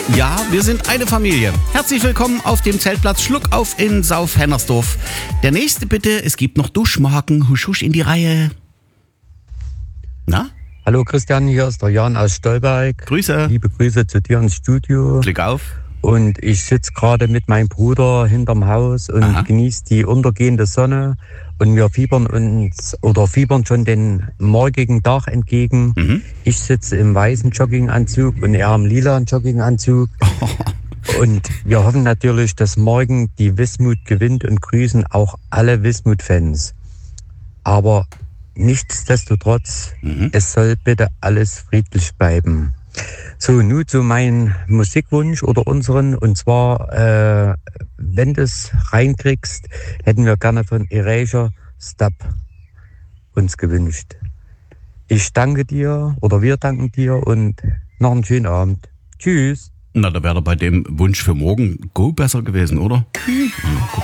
Ja, wir sind eine Familie. Herzlich willkommen auf dem Zeltplatz Schluckauf in Sauf-Hennersdorf. Der nächste bitte, es gibt noch Duschmarken. Husch, husch in die Reihe. Na? Hallo Christian, hier ist der Jan aus Stolberg. Grüße. Liebe Grüße zu dir ins Studio. Glück auf. Und ich sitze gerade mit meinem Bruder hinterm Haus und genieße die untergehende Sonne. Und wir fiebern schon den morgigen Tag entgegen. Ich sitze im weißen Jogginganzug und er im lilanen Jogginganzug. Und wir hoffen natürlich, dass morgen die Wismut gewinnt und grüßen auch alle Wismut-Fans. Aber nichtsdestotrotz, es soll bitte alles friedlich bleiben. So, nun zu meinem Musikwunsch oder unseren. Und zwar, wenn du es reinkriegst, hätten wir gerne von Erasure Stop uns gewünscht. Ich danke dir oder wir danken dir und noch einen schönen Abend. Tschüss. Na, da wäre bei dem Wunsch für morgen Go besser gewesen, oder?